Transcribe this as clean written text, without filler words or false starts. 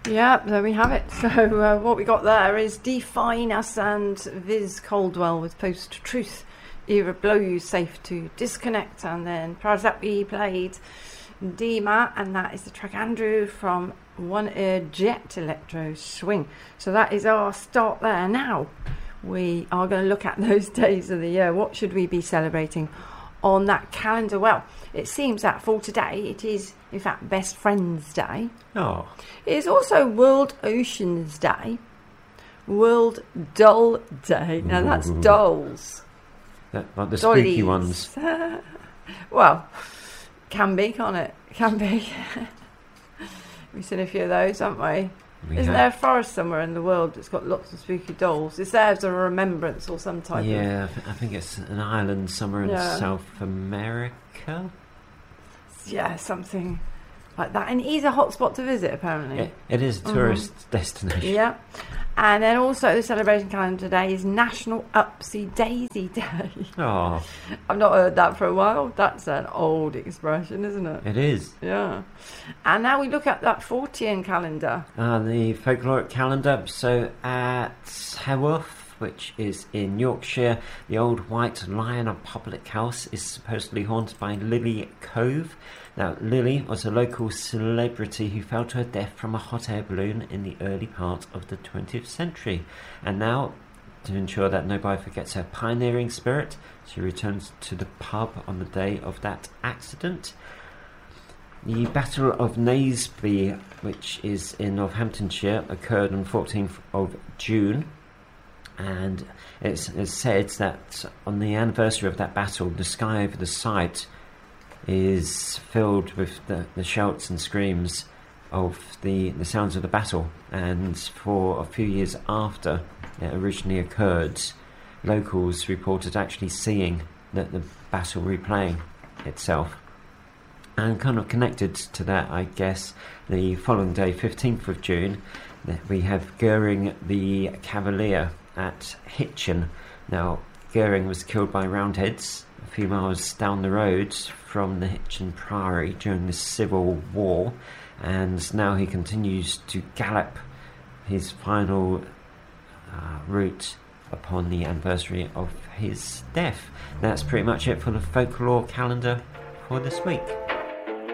Yeah, there we have it. So what we got there is Define Us and Viz Coldwell with Post-Truth. Era Blow You Safe to Disconnect. And then prior to that we played DMA, and that is the track Andrew from One Ear Jet Electro Swing. So that is our start there. Now we are going to look at those days of the year. What should we be celebrating on that calendar? Well, it seems that for today it is in fact Best Friends Day. Oh. It is also World Oceans Day, World Doll Day. Now that's dolls. Like the spooky ones. Well, can be, can't it? Can be. We've seen a few of those, haven't we? Isn't there a forest somewhere in the world that's got lots of spooky dolls? It's there as a remembrance or some type of... Yeah, I think it's an island somewhere in South America. Yeah, something like that. And it is a hot spot to visit, apparently. It is a tourist destination. Yeah. And then also the celebration calendar today is National Upsy Daisy Day. Oh. I've not heard that for a while. That's an old expression, isn't it? It is. Yeah. And now we look at that Fortean calendar. The folkloric calendar. So at Haworth, which is in Yorkshire, the old White Lion of Public House is supposedly haunted by Lily Cove. Now, Lily was a local celebrity who fell to her death from a hot air balloon in the early part of the 20th century. And now, to ensure that nobody forgets her pioneering spirit, she returns to the pub on the day of that accident. The Battle of Naseby, which is in Northamptonshire, occurred on 14th of June. And it's said that on the anniversary of that battle, the sky over the site is filled with the shouts and screams of the sounds of the battle. And for a few years after it originally occurred, locals reported actually seeing the battle replaying itself. And kind of connected to that, I guess, the following day, 15th of June, we have Goering the Cavalier at Hitchin. Now, Goering was killed by Roundheads a few miles down the road from the Hitchin Priory during the Civil War, and now he continues to gallop his final route upon the anniversary of his death. That's pretty much it for the folklore calendar for this week.